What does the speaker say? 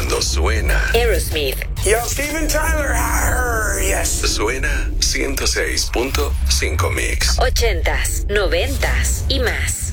cuando suena Aerosmith. Yo, Steven Tyler. Yes. Suena 106.5 Mix. 80s, 90s y más.